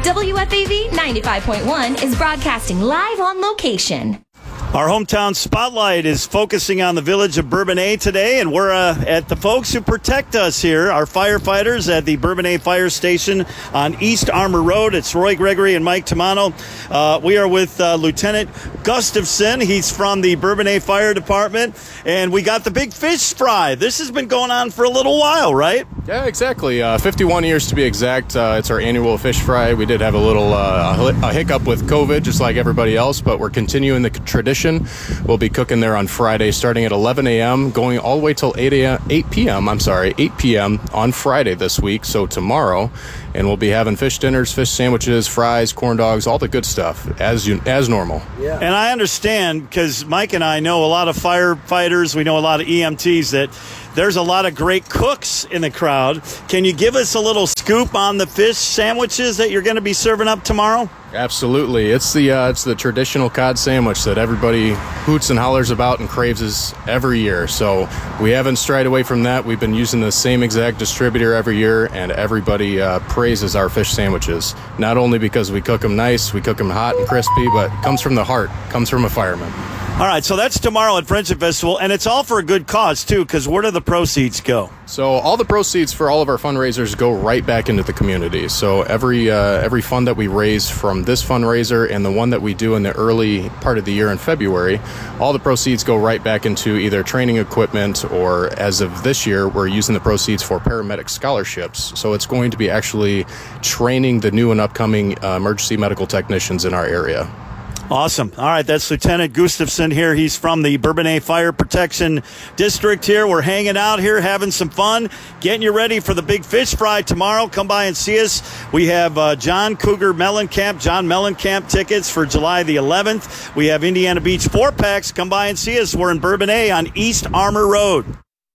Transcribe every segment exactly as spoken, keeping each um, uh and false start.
W F A V ninety-five point one is broadcasting live on location. Our hometown spotlight is focusing on the village of Bourbonnais today, and we're uh, at the folks who protect us here, our firefighters at the Bourbonnais Fire Station on East Armour Road. It's Roy Gregory and Mike Tamano. Uh, we are with uh, Lieutenant Gustafson. He's from the Bourbonnais Fire Department, and we got the big fish fry. This has been going on for a little while, right? Yeah, exactly. Uh, fifty-one years to be exact. Uh, it's our annual fish fry. We did have a little uh, a hiccup with COVID, just like everybody else, but we're continuing the tradition. We'll be cooking there on Friday, starting at eleven a.m., going all the way till eight p.m. I'm sorry, eight p.m. on Friday this week, so tomorrow. And we'll be having fish dinners, fish sandwiches, fries, corn dogs, all the good stuff, as you, as normal. Yeah. And I understand, because Mike and I know a lot of firefighters, we know a lot of E M Ts, that there's a lot of great cooks in the crowd. Can you give us a little scoop on the fish sandwiches that you're going to be serving up tomorrow? Absolutely. It's the uh, it's the traditional cod sandwich that everybody hoots and hollers about and craves every year. So we haven't strayed away from that. We've been using the same exact distributor every year, and everybody uh, praises our fish sandwiches. Not only because we cook them nice, we cook them hot and crispy, but it comes from the heart, comes from a fireman. All right, so that's tomorrow at Friendship Festival, and it's all for a good cause, too, because where do the proceeds go? So all the proceeds for all of our fundraisers go right back into the community. So every uh, every fund that we raise from this fundraiser and the one that we do in the early part of the year in February, all the proceeds go right back into either training equipment, or as of this year, we're using the proceeds for paramedic scholarships. So it's going to be actually training the new and upcoming uh, emergency medical technicians in our area. Awesome. All right, that's Lieutenant Gustafson here. He's from the Bourbonnais Fire Protection District here. We're hanging out here, having some fun, getting you ready for the big fish fry tomorrow. Come by and see us. We have uh, John Cougar Mellencamp, John Mellencamp tickets for July the eleventh. We have Indiana Beach four-packs. Come by and see us. We're in Bourbonnais on East Armour Road.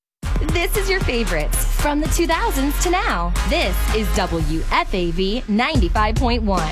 This is your favorites from the two thousands to now. This is W F A V ninety-five point one.